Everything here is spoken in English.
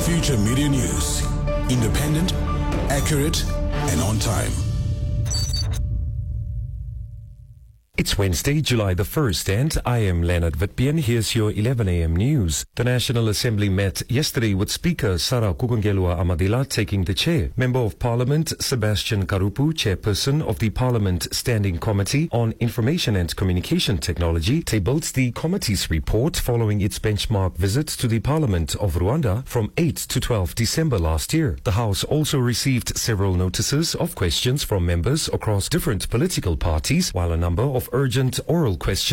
Future Media News. Independent, accurate, and on time. It's Wednesday, July the 1st, and I am Leonard Vitbian. Here's your 11 a.m. news. The National Assembly met yesterday with Speaker Sarah Kukungelwa Amadila taking the chair. Member of Parliament Sebastian Karupu, chairperson of the Parliament Standing Committee on Information and Communication Technology, tabled the committee's report following its benchmark visit to the Parliament of Rwanda from 8 to 12 December last year. The House also received several notices of questions from members across different political parties, while a number of urgent oral questions